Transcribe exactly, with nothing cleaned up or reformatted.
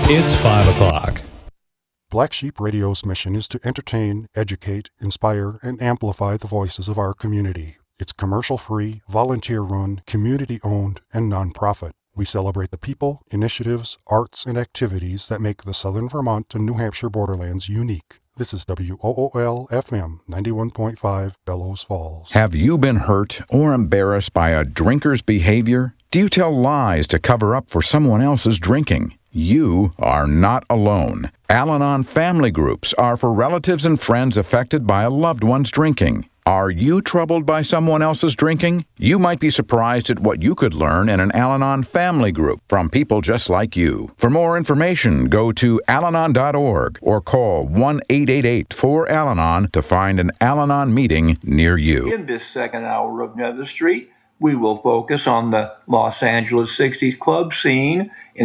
It's five o'clock. Black Sheep Radio's mission is to entertain, educate, inspire, and amplify the voices of our community. It's commercial-free, volunteer-run, community-owned, and nonprofit. We celebrate the people, initiatives, arts, and activities that make the Southern Vermont and New Hampshire borderlands unique. This is W O O L F M ninety-one point five Bellows Falls. Have you been hurt or embarrassed by a drinker's behavior? Do you tell lies to cover up for someone else's drinking? You are not alone. Al-Anon family groups are for relatives and friends affected by a loved one's drinking. Are you troubled by someone else's drinking? You might be surprised at what you could learn in an Al-Anon family group from people just like you. For more information, go to al anon dot org or call one eight eight eight four Al Anon to find an Al-Anon meeting near you. In this second hour of Nether Street, we will focus on the Los Angeles sixties club scene